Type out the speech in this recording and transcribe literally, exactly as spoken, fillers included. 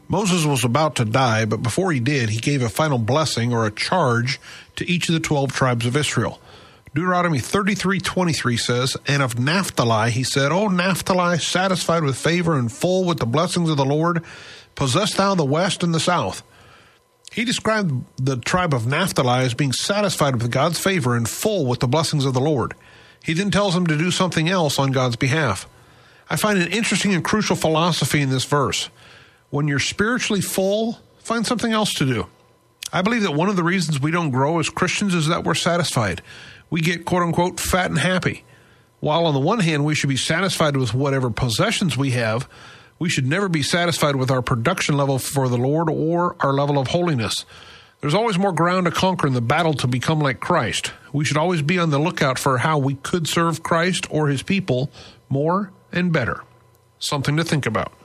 Moses was about to die, but before he did, he gave a final blessing or a charge to each of the twelve tribes of Israel. Deuteronomy thirty-three twenty-three says, "And of Naphtali he said, O Naphtali, satisfied with favor and full with the blessings of the Lord, possess thou the west and the south." He described the tribe of Naphtali as being satisfied with God's favor and full with the blessings of the Lord. He then tells them to do something else on God's behalf. I find an interesting and crucial philosophy in this verse. When you're spiritually full, find something else to do. I believe that one of the reasons we don't grow as Christians is that we're satisfied. We get, quote-unquote, fat and happy. While on the one hand, we should be satisfied with whatever possessions we have, we should never be satisfied with our production level for the Lord or our level of holiness. There's always more ground to conquer in the battle to become like Christ. We should always be on the lookout for how we could serve Christ or his people more and better. Something to think about.